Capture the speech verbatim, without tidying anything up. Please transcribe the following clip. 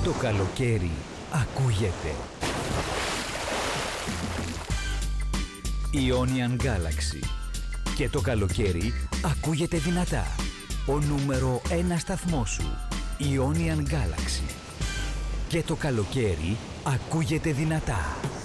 Το καλοκαίρι ακούγεται. Ionian Galaxy. Και το καλοκαίρι ακούγεται δυνατά. Ο νούμερο ένα σταθμός σου. Ionian Galaxy. Και το καλοκαίρι ακούγεται δυνατά.